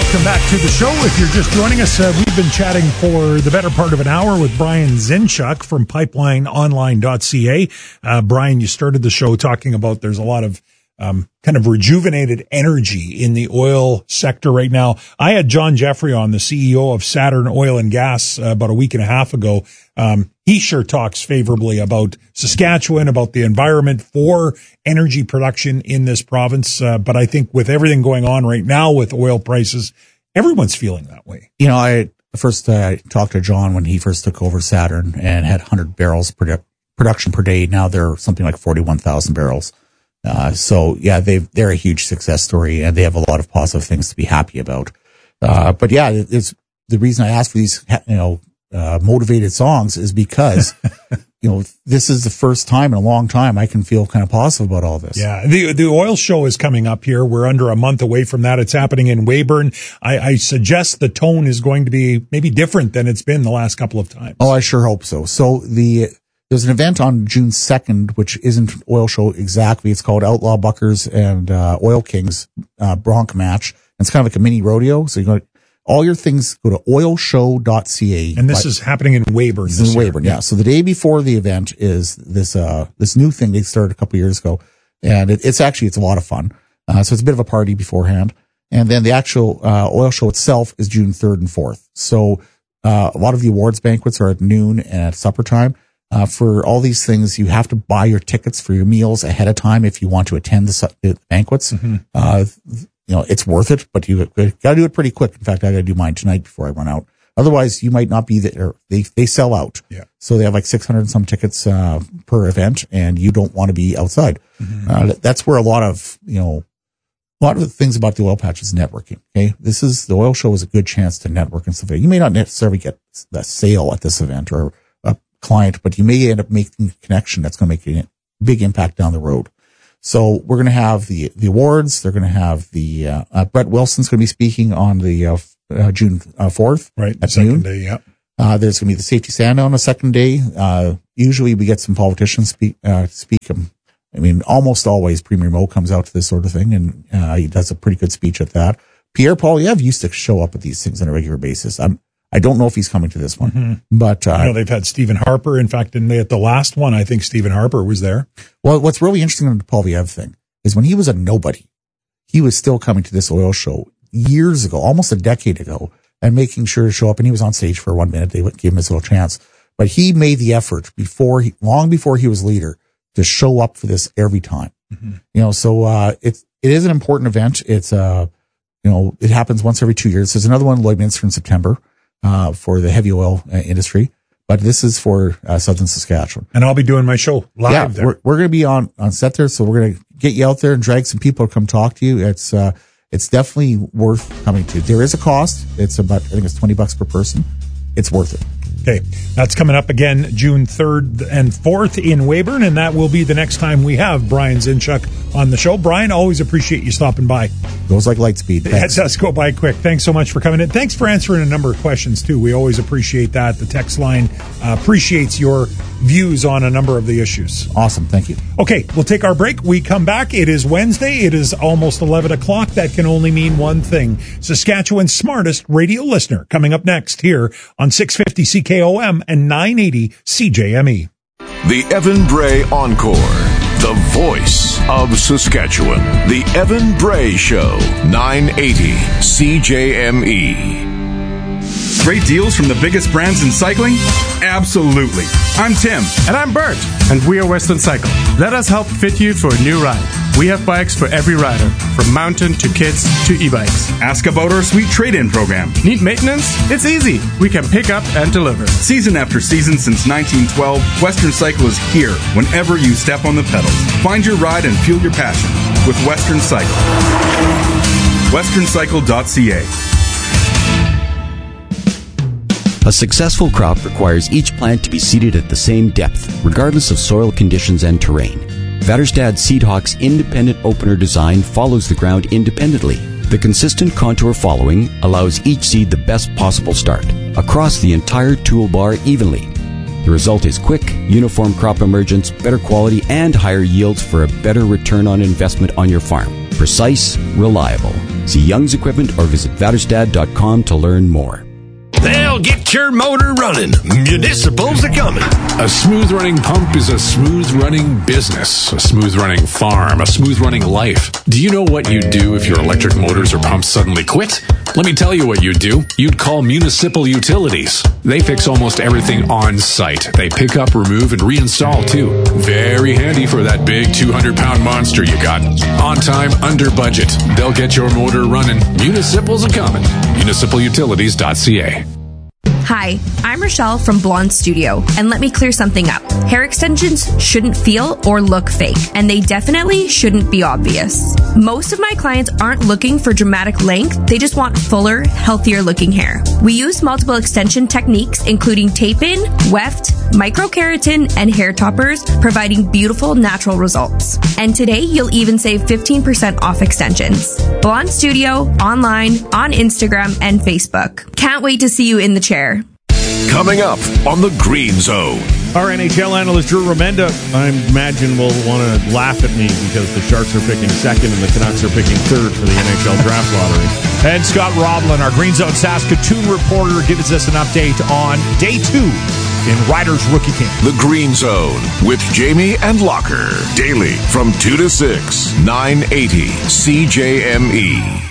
Welcome back to the show. If you're just joining us, we've been chatting for the better part of an hour with Brian Zinchuk from pipelineonline.ca. Brian, you started the show talking about there's a lot of kind of rejuvenated energy in the oil sector right now. I had John Jeffrey on, the CEO of Saturn Oil and Gas, about a week and a half ago. He sure talks favorably about Saskatchewan, about the environment for energy production in this province. But I think with everything going on right now with oil prices, everyone's feeling that way. You know, I talked to John when he first took over Saturn and had 100 barrels production per day. Now they're something like 41,000 barrels. So yeah, they're a huge success story, and they have a lot of positive things to be happy about. But yeah, it's the reason I asked for these, motivated songs is because, this is the first time in a long time I can feel kind of positive about all this. Yeah. The oil show is coming up here. We're under a month away from that. It's happening in Weyburn. I suggest the tone is going to be maybe different than it's been the last couple of times. Oh, I sure hope so. So there's an event on June 2nd, which isn't an oil show exactly. It's called Outlaw Buckers and Oil Kings Bronc Match. And it's kind of like a mini rodeo. So you go, all your things, go to oilshow.ca. And this is happening in Weyburn. This is in Weyburn, yeah. So the day before the event is this new thing they started a couple of years ago. And it's a lot of fun. So it's a bit of a party beforehand. And then the actual oil show itself is June 3rd and 4th. So a lot of the awards banquets are at noon and at supper time. For all these things, you have to buy your tickets for your meals ahead of time if you want to attend the banquets. Mm-hmm. It's worth it, but you gotta do it pretty quick. In fact, I gotta do mine tonight before I run out. Otherwise, you might not be there. They sell out. Yeah. So they have like 600 and some tickets, per event, and you don't want to be outside. Mm-hmm. That's where a lot of the things about the oil patch is networking. Okay. The oil show is a good chance to network and stuff. You may not necessarily get a sale at this event or a client, but you may end up making a connection that's going to make a big impact down the road. So we're going to have the awards. They're going to have the Brett Wilson's going to be speaking on the June 4th, right? At second noon. Day, yeah. There's going to be the safety stand on the second day. Usually we get some politicians speak. Almost always Premier Moe comes out to this sort of thing, and he does a pretty good speech at that. Pierre Poilievre used to show up at these things on a regular basis. I don't know if he's coming to this one, mm-hmm. but they've had Stephen Harper. In fact, at the last one, I think Stephen Harper was there. Well, what's really interesting on the Poilievre thing is when he was a nobody, he was still coming to this oil show years ago, almost a decade ago, and making sure to show up. And he was on stage for 1 minute. They would give him his little chance, but he made the effort long before he was leader to show up for this every time. Mm-hmm. So it is an important event. It's it happens once every 2 years. There's another one in Lloydminster in September. For the heavy oil industry, but this is for southern Saskatchewan. And I'll be doing my show live there. We're going to be on set there, so we're going to get you out there and drag some people to come talk to you. It's definitely worth coming to. There is a cost. It's about, I think it's $20 per person. It's worth it. Okay, that's coming up again June 3rd and 4th in Weyburn, and that will be the next time we have Brian Zinchuk on the show. Brian, always appreciate you stopping by. Goes like light speed. Thanks. It does go by quick. Thanks so much for coming in. Thanks for answering a number of questions, too. We always appreciate that. The text line appreciates your views on a number of the issues. Awesome. Thank you. Okay, we'll take our break. We come back. It is Wednesday. It is almost 11 o'clock. That can only mean one thing. Saskatchewan's smartest radio listener coming up next here on 650 CKOM and 980 CJME. The Evan Bray Encore. The voice of Saskatchewan. The Evan Bray Show. 980 CJME. Great deals from the biggest brands in cycling? Absolutely. I'm Tim. And I'm Bert. And we are Western Cycle. Let us help fit you for a new ride. We have bikes for every rider, from mountain to kids to e-bikes. Ask about our sweet trade-in program. Need maintenance? It's easy. We can pick up and deliver. Season after season since 1912, Western Cycle is here whenever you step on the pedals. Find your ride and fuel your passion with Western Cycle. westerncycle.ca. A successful crop requires each plant to be seeded at the same depth, regardless of soil conditions and terrain. Vaterstad Seedhawk's independent opener design follows the ground independently. The consistent contour following allows each seed the best possible start, across the entire toolbar evenly. The result is quick, uniform crop emergence, better quality, and higher yields for a better return on investment on your farm. Precise, reliable. See Young's Equipment or visit Vaderstad.com to learn more. They'll get your motor running. Municipals are coming. A smooth-running pump is a smooth-running business, a smooth-running farm, a smooth-running life. Do you know what you'd do if your electric motors or pumps suddenly quit? Let me tell you what you'd do. You'd call Municipal Utilities. They fix almost everything on site. They pick up, remove, and reinstall, too. Very handy for that big 200-pound monster you got. On time, under budget. They'll get your motor running. Municipals are coming. MunicipalUtilities.ca. Hi, I'm Rochelle from Blonde Studio, and let me clear something up. Hair extensions shouldn't feel or look fake, and they definitely shouldn't be obvious. Most of my clients aren't looking for dramatic length, they just want fuller, healthier looking hair. We use multiple extension techniques, including tape-in, weft, microkeratin, and hair toppers, providing beautiful natural results. And today, you'll even save 15% off extensions. Blonde Studio, online, on Instagram, and Facebook. Can't wait to see you in the chair. Coming up on the Green Zone. Our NHL analyst, Drew Remenda, I imagine will want to laugh at me because the Sharks are picking second and the Canucks are picking third for the NHL draft lottery. And Scott Roblin, our Green Zone Saskatoon reporter, gives us an update on day 2 in Riders Rookie Camp. The Green Zone with Jamie and Locker. Daily from 2 to 6, 980 CJME.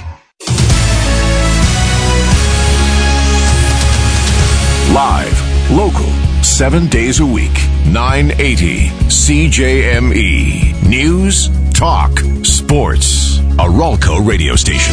Live, local, 7 days a week, 980 CJME. News, talk, sports. A Ralco radio station.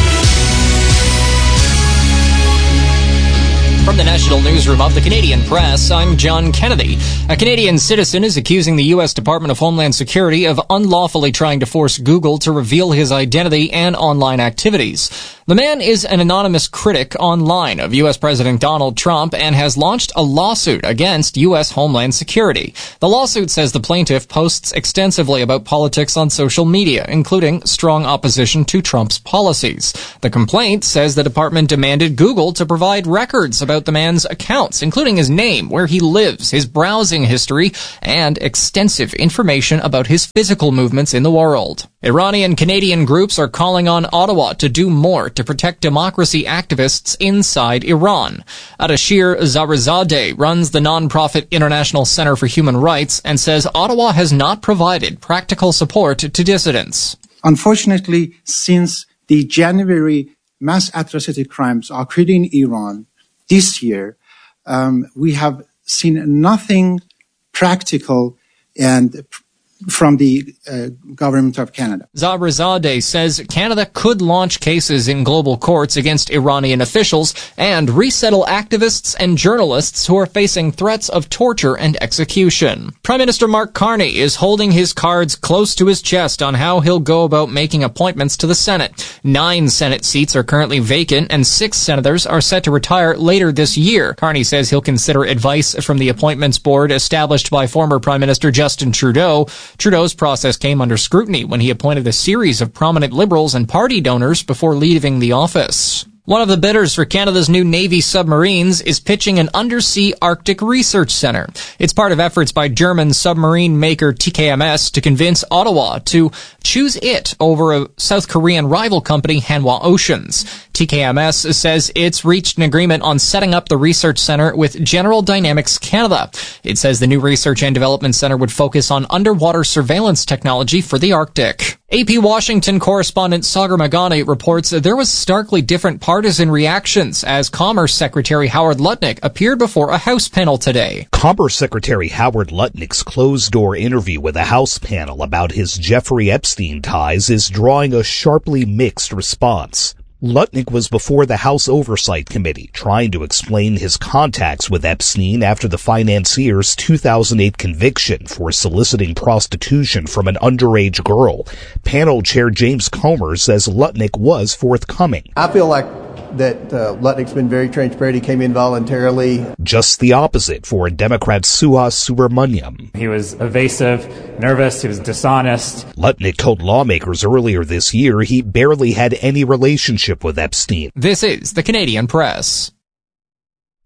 From the National Newsroom of the Canadian Press, I'm John Kennedy. A Canadian citizen is accusing the U.S. Department of Homeland Security of unlawfully trying to force Google to reveal his identity and online activities. The man is an anonymous critic online of U.S. President Donald Trump and has launched a lawsuit against U.S. Homeland Security. The lawsuit says the plaintiff posts extensively about politics on social media, including strong opposition to Trump's policies. The complaint says the department demanded Google to provide records about the man's accounts, including his name, where he lives, his browsing history, and extensive information about his physical movements in the world. Iranian-Canadian groups are calling on Ottawa to do more to protect democracy activists inside Iran. Adashir Zarizadeh runs the non-profit International Center for Human Rights and says Ottawa has not provided practical support to dissidents. Unfortunately, since the January mass atrocity crimes occurred in Iran this year, we have seen nothing practical and from the government of Canada. Zabrizadeh says Canada could launch cases in global courts against Iranian officials and resettle activists and journalists who are facing threats of torture and execution. Prime Minister Mark Carney is holding his cards close to his chest on how he'll go about making appointments to the Senate. 9 Senate seats are currently vacant and 6 senators are set to retire later this year. Carney says he'll consider advice from the appointments board established by former Prime Minister Justin Trudeau. Trudeau's process came under scrutiny when he appointed a series of prominent Liberals and party donors before leaving the office. One of the bidders for Canada's new Navy submarines is pitching an undersea Arctic research center. It's part of efforts by German submarine maker TKMS to convince Ottawa to choose it over a South Korean rival company, Hanwha Oceans. TKMS says it's reached an agreement on setting up the research center with General Dynamics Canada. It says the new research and development center would focus on underwater surveillance technology for the Arctic. AP Washington correspondent Sagar Magani reports that there was starkly different partisan reactions as Commerce Secretary Howard Lutnick appeared before a House panel today. Commerce Secretary Howard Lutnick's closed-door interview with a House panel about his Jeffrey Epstein ties is drawing a sharply mixed response. Lutnick was before the House Oversight Committee trying to explain his contacts with Epstein after the financier's 2008 conviction for soliciting prostitution from an underage girl. Panel Chair James Comer says Lutnick was forthcoming. I feel like that Lutnick's been very transparent. He came in voluntarily. Just the opposite for Democrat Suhas Subramaniam. He was evasive, nervous, he was dishonest. Lutnick told lawmakers earlier this year he barely had any relationship with Epstein. This is the Canadian Press.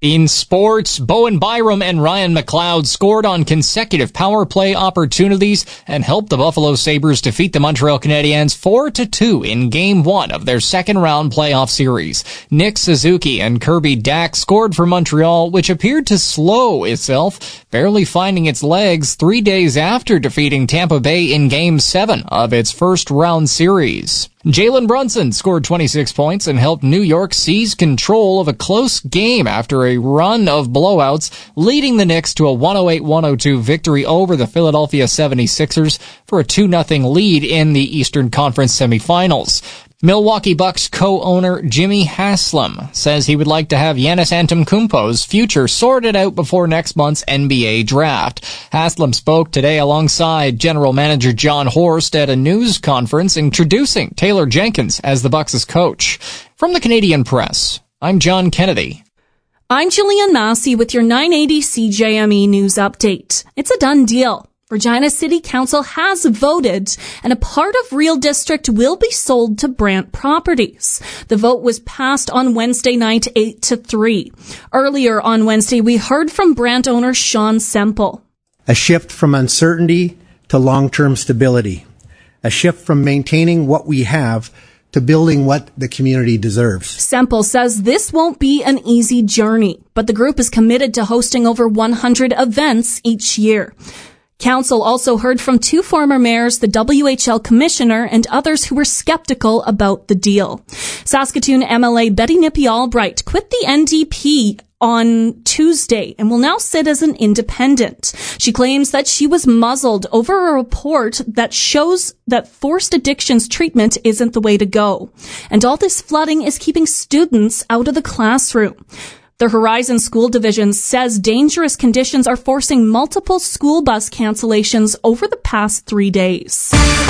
In sports, Bowen Byram and Ryan McLeod scored on consecutive power play opportunities and helped the Buffalo Sabres defeat the Montreal Canadiens 4-2 in Game 1 of their second-round playoff series. Nick Suzuki and Kirby Dack scored for Montreal, which appeared to slow itself, barely finding its legs 3 days after defeating Tampa Bay in Game 7 of its first-round series. Jalen Brunson scored 26 points and helped New York seize control of a close game after a run of blowouts, leading the Knicks to a 108-102 victory over the Philadelphia 76ers for a 2-0 lead in the Eastern Conference semifinals. Milwaukee Bucks co-owner Jimmy Haslam says he would like to have Giannis Antetokounmpo's future sorted out before next month's NBA draft. Haslam spoke today alongside general manager John Horst at a news conference introducing Taylor Jenkins as the Bucks' coach. From the Canadian Press, I'm John Kennedy. I'm Jillian Massey with your 980 CJME news update. It's a done deal. Regina City Council has voted, and a part of Real District will be sold to Brant Properties. The vote was passed on Wednesday night 8-3. Earlier on Wednesday, we heard from Brant owner Sean Semple. A shift from uncertainty to long-term stability. A shift from maintaining what we have to building what the community deserves. Semple says this won't be an easy journey, but the group is committed to hosting over 100 events each year. Council also heard from 2 former mayors, the WHL commissioner, and others who were skeptical about the deal. Saskatoon MLA Betty Nippy Albright quit the NDP on Tuesday and will now sit as an independent. She claims that she was muzzled over a report that shows that forced addictions treatment isn't the way to go. And all this flooding is keeping students out of the classroom. The Horizon School Division says dangerous conditions are forcing multiple school bus cancellations over the past 3 days.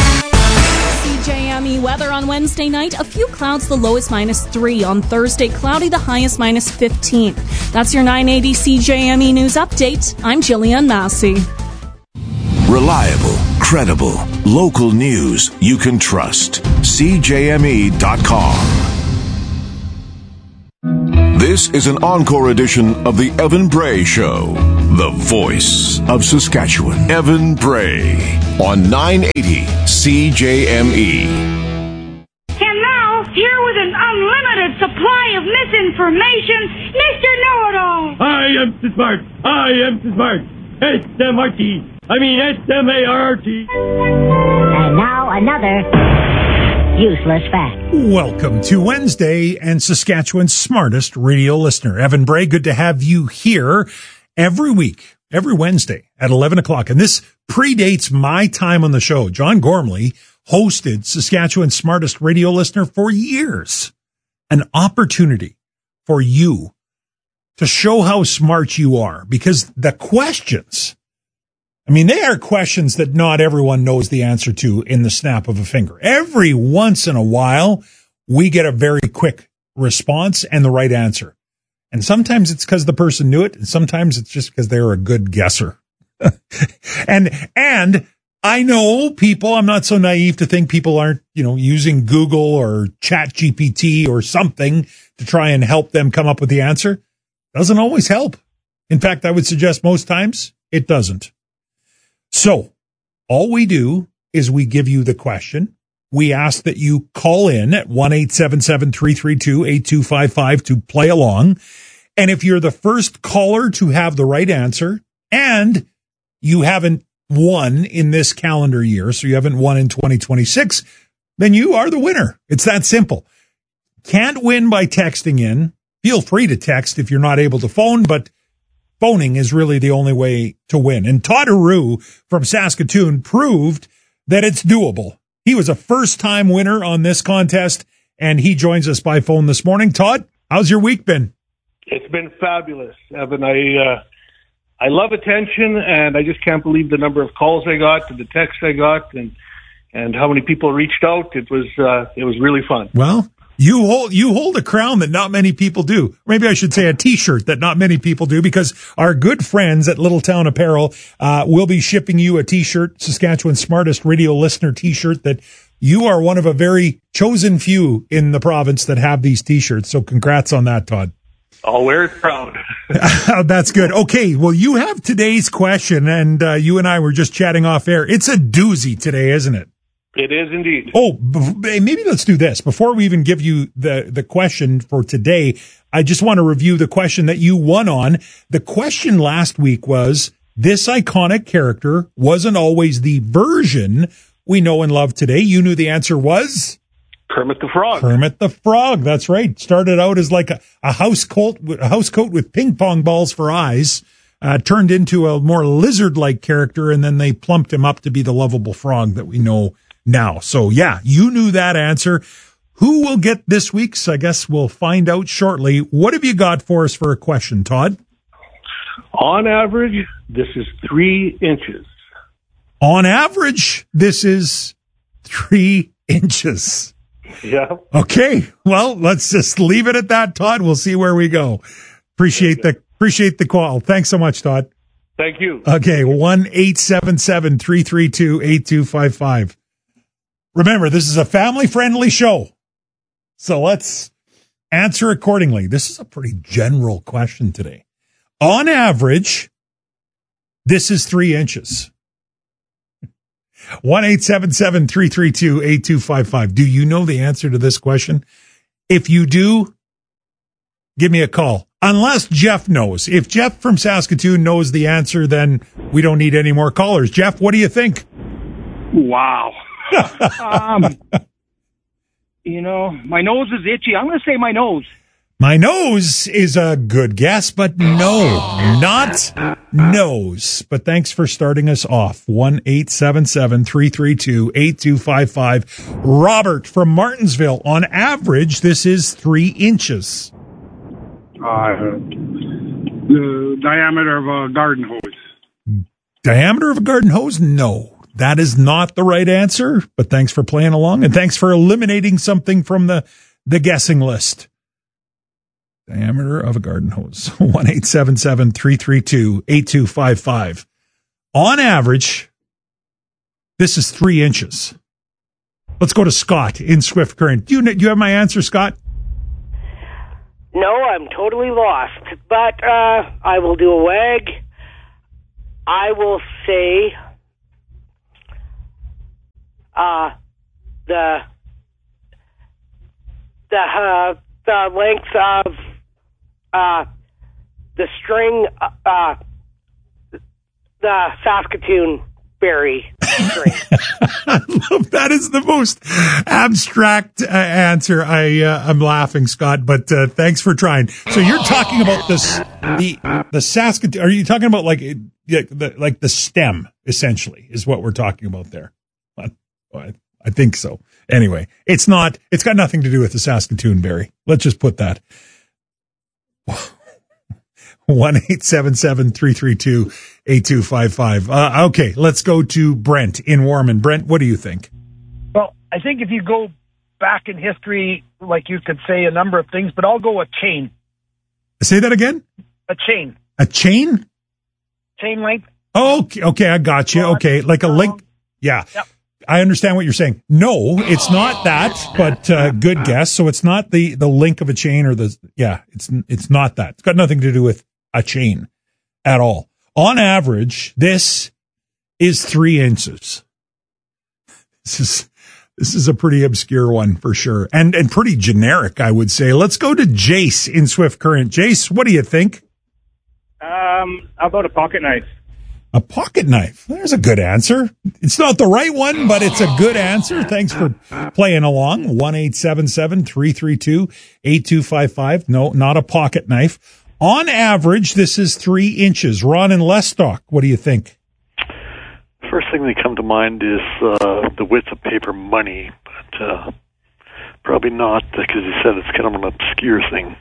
CJME weather on Wednesday night. A few clouds, the lowest -3. On Thursday, cloudy, the highest -15. That's your 980 CJME news update. I'm Jillian Massey. Reliable, credible, local news you can trust. CJME.com. This is an encore edition of the Evan Bray Show, the voice of Saskatchewan. Evan Bray on 980 CJME. And now, here with an unlimited supply of misinformation, Mr. Know-It-All. I am so smart. I am so smart. S-M-R-T. I mean S-M-A-R-T. And now another useless fact. Welcome to Wednesday and Saskatchewan's smartest radio listener. Evan Bray, good to have you here every week, every Wednesday at 11 o'clock. And this predates my time on the show. John Gormley hosted Saskatchewan's smartest radio listener for years. An opportunity for you to show how smart you are, because the questions, I mean, they are questions that not everyone knows the answer to in the snap of a finger. Every once in a while, we get a very quick response and the right answer. And sometimes it's because the person knew it, and sometimes it's just because they're a good guesser. And I know people, I'm not so naive to think people aren't, using Google or ChatGPT or something to try and help them come up with the answer. Doesn't always help. In fact, I would suggest most times it doesn't. So all we do is we give you the question. We ask that you call in at 1-877-332-8255 to play along. And if you're the first caller to have the right answer and you haven't won in this calendar year, so you haven't won in 2026, then you are the winner. It's that simple. Can't win by texting in. Feel free to text if you're not able to phone, but phoning is really the only way to win. And Todd Aru from Saskatoon proved that it's doable. He was a first-time winner on this contest, and he joins us by phone this morning. Todd, how's your week been? It's been fabulous, Evan. I love attention, and I just can't believe the number of calls I got and the texts I got and how many people reached out. It was really fun. Well, you hold a crown that not many people do. Maybe I should say a T-shirt that not many people do, because our good friends at Little Town Apparel will be shipping you a T-shirt, Saskatchewan's smartest radio listener T-shirt, that you are one of a very chosen few in the province that have these T-shirts. So congrats on that, Todd. I'll wear it proud. That's good. Okay, well, you have today's question, and you and I were just chatting off air. It's a doozy today, isn't it? It is indeed. Oh, maybe let's do this. Before we even give you the question for today, I just want to review the question that you won on. The question last week was, this iconic character wasn't always the version we know and love today. You knew the answer was? Kermit the Frog. Kermit the Frog. That's right. Started out as like a house coat with ping pong balls for eyes, turned into a more lizard-like character, and then they plumped him up to be the lovable frog that we know now. So yeah, you knew that answer. Who will get this week's? I guess we'll find out shortly. What have you got for us for a question, Todd? On average, this is 3 inches. On average, this is 3 inches. Yeah. Okay. Well, let's just leave it at that, Todd. We'll see where we go. Appreciate the call. Thanks so much, Todd. Thank you. Okay. 1-877-332-8255. Remember, this is a family-friendly show, so let's answer accordingly. This is a pretty general question today. On average, this is 3 inches. 1-877-332-8255. Do you know the answer to this question? If you do, give me a call. Unless Jeff knows. If Jeff from Saskatoon knows the answer, then we don't need any more callers. Jeff, what do you think? Wow. My nose is itchy. I'm going to say my nose. My nose is a good guess, but no, not nose. But thanks for starting us off. 1-877-332-8255. Robert from Martinsville. On average, this is 3 inches. The diameter of a garden hose. Diameter of a garden hose? No, that is not the right answer. But thanks for playing along, and thanks for eliminating something from the guessing list. Diameter of a garden hose. 1-877-332-8255. On average, this is 3 inches. Let's go to Scott in Swift Current. Do you have my answer, Scott? No, I'm totally lost. But I will do a wag. I will say the length of the string, the Saskatoon berry string. I love that. Is the most abstract answer. I'm laughing, Scott, but thanks for trying. So you're talking about the Saskatoon. Are you talking about like the stem, essentially, is what we're talking about there? I think so. Anyway, it's got nothing to do with the Saskatoon berry. Let's just put that. 1-877-332-8255. Okay, let's go to Brent in Warman. Brent, what do you think? Well, I think if you go back in history, like you could say a number of things, but I'll go with chain. Say that again? A chain. A chain? Chain length. Oh, okay, I got you. Okay, like a link. Yeah. Yep. I understand what you're saying. No, it's not that, but good guess. So it's not the link of a chain or it's not that. It's got nothing to do with a chain at all. On average, this is 3 inches. This is a pretty obscure one for sure. And pretty generic, I would say. Let's go to Jace in Swift Current. Jace, what do you think? How about a pocket knife? A pocket knife. There's a good answer. It's not the right one, but it's a good answer. Thanks for playing along. 1-877-332-8255. No, not a pocket knife. On average, this is 3 inches. Ron in Lestock, what do you think? First thing that come to mind is the width of paper money, but probably not, because you said it's kind of an obscure thing.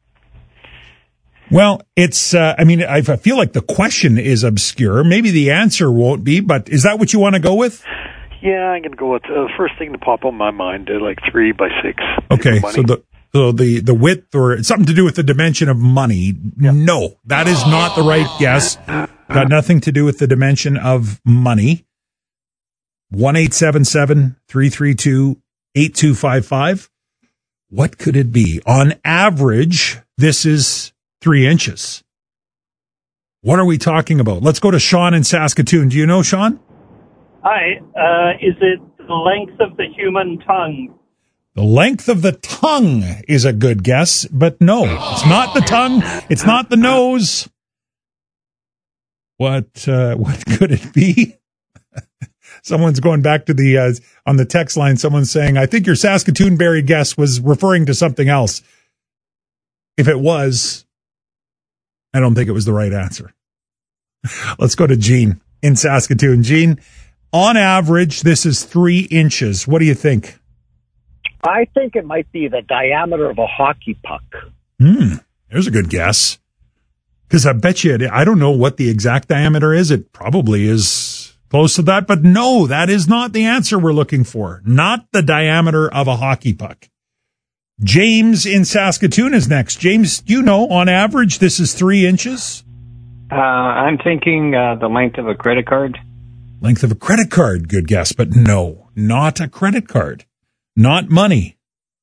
Well, it's, I feel like the question is obscure. Maybe the answer won't be, but is that what you want to go with? Yeah, I'm going to go with first thing to pop on my mind, like 3 by 6. Okay, so the width or something to do with the dimension of money. Yep. No, that is not the right guess. Got nothing to do with the dimension of money. 1-877-332-8255. What could it be? On average, this is 3 inches. What are we talking about? Let's go to Sean in Saskatoon. Do you know, Sean? Hi. Is it the length of the human tongue? The length of the tongue is a good guess, but no, it's not the tongue. It's not the nose. What could it be? Someone's going back to the, on the text line, someone's saying, I think your Saskatoon-Barrie guess was referring to something else. If it was, I don't think it was the right answer. Let's go to Gene in Saskatoon. Gene, on average, this is 3 inches. What do you think? I think it might be the diameter of a hockey puck. There's a good guess. Because I bet you, I don't know what the exact diameter is. It probably is close to that. But no, that is not the answer we're looking for. Not the diameter of a hockey puck. James in Saskatoon is next. James, you know, on average, this is 3 inches? I'm thinking the length of a credit card. Length of a credit card, good guess. But no, not a credit card. Not money.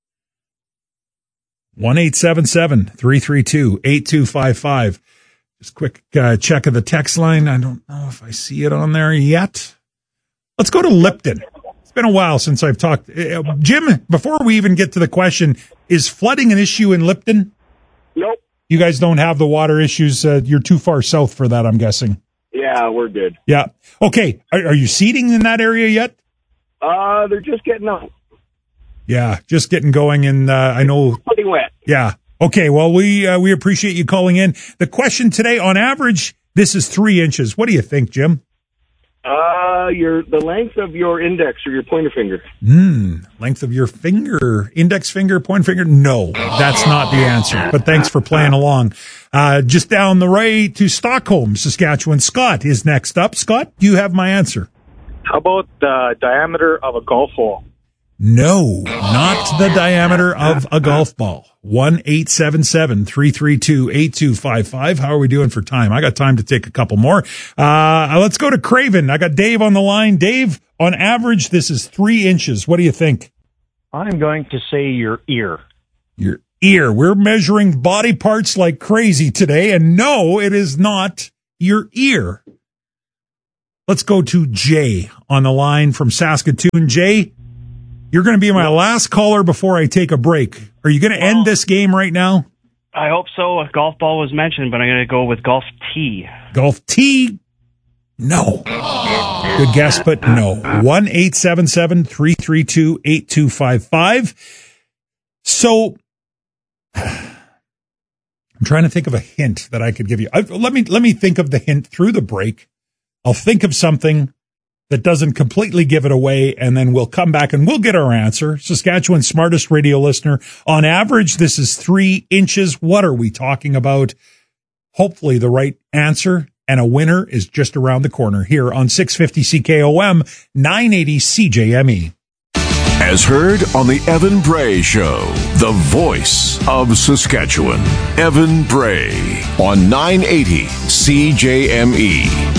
1-877-332-8255. Just quick check of the text line. I don't know if I see it on there yet. Let's go to Lipton. It's been a while since I've talked. Jim, before we even get to the question, is flooding an issue in Lipton? Nope. You guys don't have the water issues. You're too far south for that, I'm guessing. Yeah, we're good. Yeah. Okay. Are you seeding in that area yet? They're just getting out. Yeah, just getting going, and I know. Pretty wet. Yeah. Okay. Well, we appreciate you calling in. The question today, on average, this is 3 inches. What do you think, Jim? The length of your index or your pointer finger. Length of your finger, index finger, pointer finger. No, that's not the answer. But thanks for playing along. Just down the right to Stockholm, Saskatchewan. Scott is next up. Scott, do you have my answer? How about the diameter of a golf hole? No, not the diameter of a golf ball. 1-877-332-8255. How are we doing for time? I got time to take a couple more. Let's go to Craven. I got Dave on the line. Dave, on average, this is 3 inches. What do you think? I'm going to say your ear. Your ear. We're measuring body parts like crazy today, and no, it is not your ear. Let's go to Jay on the line from Saskatoon. Jay, you're going to be my last caller before I take a break. Are you going to end this game right now? I hope so. A golf ball was mentioned, but I'm going to go with golf tee. Golf tee? No. Good guess, but no. 1-877-332-8255. So, I'm trying to think of a hint that I could give you. Let me think of the hint through the break. I'll think of something that doesn't completely give it away, and then we'll come back and we'll get our answer. Saskatchewan's smartest radio listener. On average, this is 3 inches. What are we talking about? Hopefully the right answer, and a winner is just around the corner here on 650 CKOM, 980 CJME. As heard on the Evan Bray Show, the voice of Saskatchewan. Evan Bray on 980 CJME.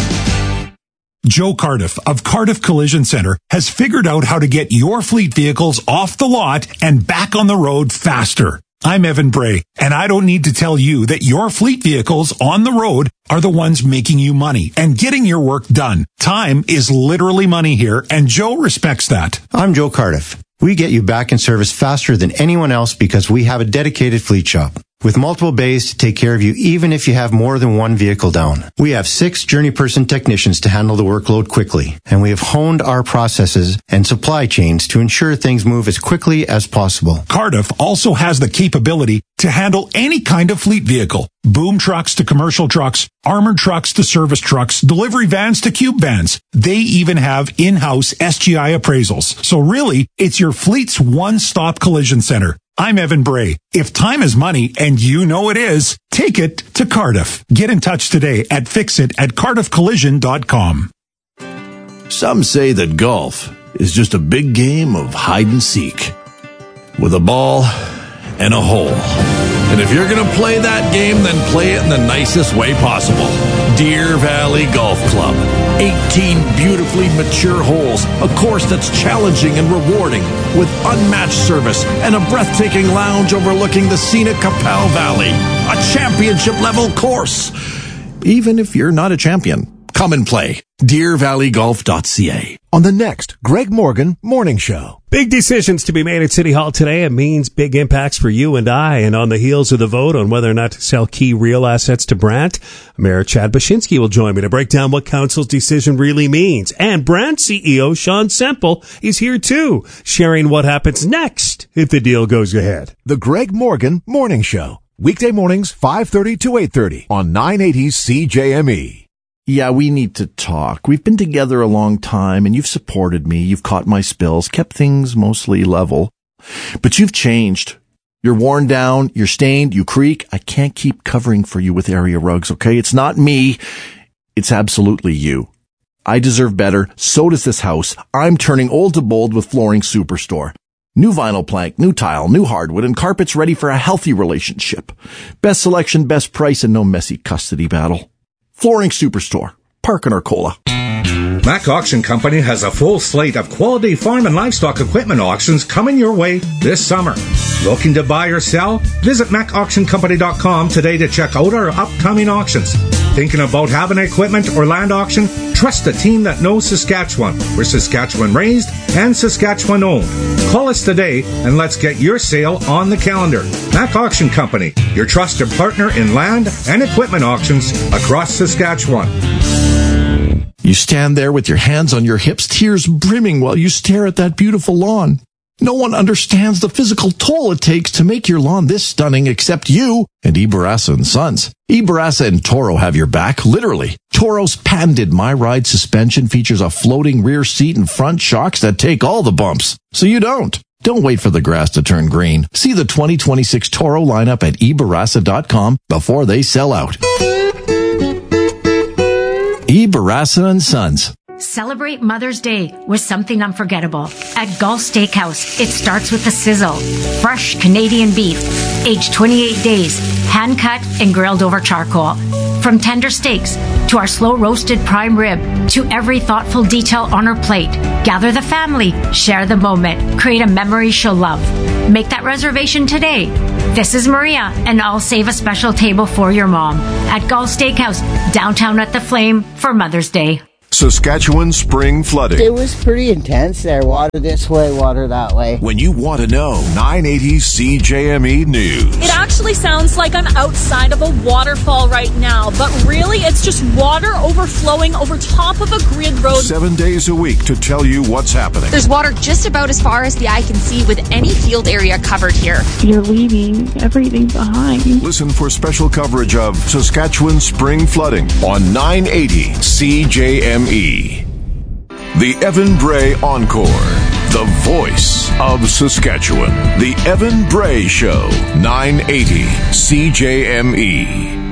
Joe Cardiff of Cardiff Collision Center has figured out how to get your fleet vehicles off the lot and back on the road faster. I'm Evan Bray, and I don't need to tell you that your fleet vehicles on the road are the ones making you money and getting your work done. Time is literally money here, and Joe respects that. I'm Joe Cardiff. We get you back in service faster than anyone else because we have a dedicated fleet shop with multiple bays to take care of you even if you have more than one vehicle down. We have 6 Journey Person technicians to handle the workload quickly, and we have honed our processes and supply chains to ensure things move as quickly as possible. Cardiff also has the capability to handle any kind of fleet vehicle. Boom trucks to commercial trucks, armored trucks to service trucks, delivery vans to cube vans. They even have in-house SGI appraisals. So really, it's your fleet's one-stop collision center. I'm Evan Bray. If time is money, and you know it is, take it to Cardiff. Get in touch today at fixit@cardiffcollision.com. Some say that golf is just a big game of hide and seek with a ball and a hole. And if you're going to play that game, then play it in the nicest way possible. Deer Valley Golf Club. 18 beautifully mature holes, a course that's challenging and rewarding with unmatched service and a breathtaking lounge overlooking the scenic Capel Valley. A champ championship level course. Even if you're not a champion, come and play. DeerValleyGolf.ca. On the next Greg Morgan Morning Show. Big decisions to be made at City Hall today. It means big impacts for you and I. And on the heels of the vote on whether or not to sell key real assets to Brandt, Mayor Chad Bashinsky will join me to break down what council's decision really means. And Brandt CEO Sean Semple is here too, sharing what happens next if the deal goes ahead. The Greg Morgan Morning Show. Weekday mornings, 5:30 to 8:30 on 980 CJME. Yeah, we need to talk. We've been together a long time, and you've supported me. You've caught my spills, kept things mostly level. But you've changed. You're worn down, you're stained, you creak. I can't keep covering for you with area rugs, okay? It's not me. It's absolutely you. I deserve better. So does this house. I'm turning old to bold with Flooring Superstore. New vinyl plank, new tile, new hardwood, and carpets ready for a healthy relationship. Best selection, best price, and no messy custody battle. Flooring Superstore, Park and Arcola. Mac Auction Company has a full slate of quality farm and livestock equipment auctions coming your way this summer. Looking to buy or sell? Visit MacAuctionCompany.com today to check out our upcoming auctions. Thinking about having an equipment or land auction? Trust the team that knows Saskatchewan. We're Saskatchewan raised and Saskatchewan owned. Call us today and let's get your sale on the calendar. Mac Auction Company, your trusted partner in land and equipment auctions across Saskatchewan. You stand there with your hands on your hips, tears brimming while you stare at that beautiful lawn. No one understands the physical toll it takes to make your lawn this stunning except you and Ibarasa & Sons. Ibarasa & Toro have your back, literally. Toro's patented My Ride suspension features a floating rear seat and front shocks that take all the bumps, so you don't. Don't wait for the grass to turn green. See the 2026 Toro lineup at Ibarasa.com before they sell out. Ibarasa & Sons. Celebrate Mother's Day with something unforgettable. At Gulf Steakhouse, it starts with the sizzle. Fresh Canadian beef, aged 28 days, hand-cut and grilled over charcoal. From tender steaks to our slow-roasted prime rib to every thoughtful detail on our plate. Gather the family, share the moment, create a memory she'll love. Make that reservation today. This is Maria, and I'll save a special table for your mom at Gulf Steakhouse, downtown at the Flame for Mother's Day. Saskatchewan spring flooding. It was pretty intense there. Water this way, water that way. When you want to know, 980 CJME News. It actually sounds like I'm outside of a waterfall right now, but really it's just water overflowing over top of a grid road. 7 days a week to tell you what's happening. There's water just about as far as the eye can see with any field area covered here. You're leaving everything behind. Listen for special coverage of Saskatchewan spring flooding on 980 CJME. The Evan Bray Encore, the voice of Saskatchewan. The Evan Bray Show, 980 CJME.